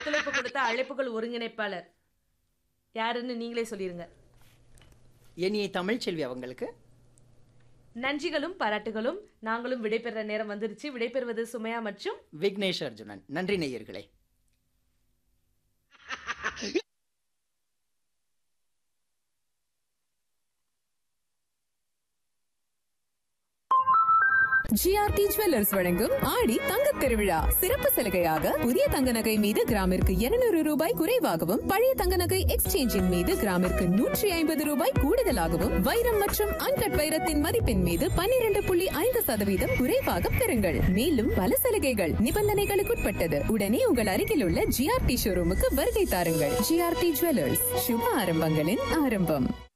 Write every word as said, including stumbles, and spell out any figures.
ஒத்துழைப்பு கொடுத்த அழைப்புகள் ஒருங்கிணைப்பாளர் யாருன்னு நீங்களே சொல்லிருங்க. இனிய தமிழ் செல்வி அவங்களுக்கு நன்றிகளும் பாராட்டுகளும். நாங்களும் விடைபெற நேரம் வந்துருச்சு. விடைபெறுவது சுமையா மற்றும் விக்னேஷ் அர்ஜுனன். நன்றி நேயர்களே. ஜிஆர்டி ஜுவல்லர்ஸ் வழங்கும் ஆடி தங்கத் திருவிழா சிறப்பு சலுகையாக புதிய தங்க நகை மீது கிராமிற்கு இருநூறு ரூபாய் குறைவாகவும் பழைய தங்க நகை எக்ஸ்சேஞ்சின் மீது கிராமிற்கு நூற்றி ஐம்பது ரூபாய் கூடுதலாகவும் வைரம் மற்றும் அன்கட் வைரத்தின் மதிப்பின் மீது பன்னிரண்டு புள்ளி ஐந்து சதவீதம் குறைவாக பெறுங்கள். மேலும் பல சலுகைகள் நிபந்தனைகளுக்குட்பட்டது. உடனே உங்கள் அருகில் உள்ள ஜிஆர்டி ஷோரூமுக்கு வருகை தாருங்கள். ஜிஆர்டி ஜுவல்லர்ஸ், சுப ஆரம்பங்களின் ஆரம்பம்.